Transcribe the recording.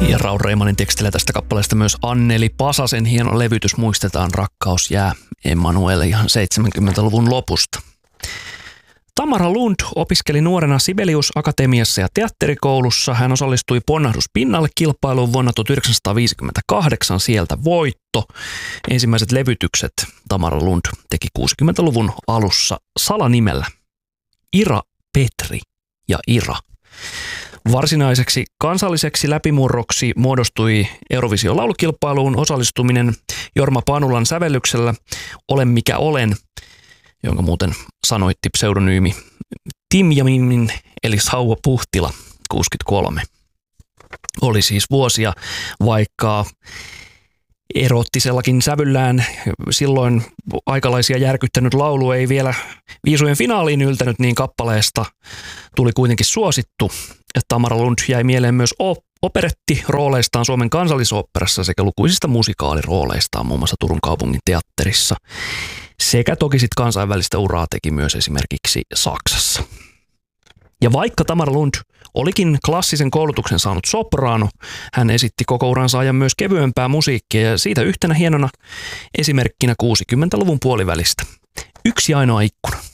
Ja Raul Reimanin tekstillä tästä kappaleesta myös Anneli Pasasen hieno levytys Muistetaan rakkaus jää, Emmanuel ihan 70-luvun lopusta. Tamara Lund opiskeli nuorena Sibelius-akatemiassa ja teatterikoulussa. Hän osallistui Ponnahdus pinnalle -kilpailuun vuonna 1958, sieltä voitto. Ensimmäiset levytykset Tamara Lund teki 60-luvun alussa salanimellä Ira Petri ja Ira. Varsinaiseksi kansalliseksi läpimurroksi muodostui Eurovision laulukilpailuun osallistuminen Jorma Panulan sävellyksellä Olen mikä olen, jonka muuten sanoitti pseudonyymi Timjamin eli Sauva Puhtila 63. Oli siis vuosia, vaikka erottisellakin sävyllään silloin aikalaisia järkyttänyt laulu ei vielä viisujen finaaliin yltänyt, niin kappaleesta tuli kuitenkin suosittu. Tamara Lund jäi mieleen myös operettirooleistaan Suomen kansallisoopperassa sekä lukuisista musikaalirooleistaan muun muassa Turun kaupungin teatterissa. Sekä toki sitten kansainvälistä uraa teki myös esimerkiksi Saksassa. Ja vaikka Tamara Lund olikin klassisen koulutuksen saanut sopraano, hän esitti koko uransa ajan myös kevyempää musiikkia ja siitä yhtenä hienona esimerkkinä 60-luvun puolivälistä. Yksi ainoa ikkuna.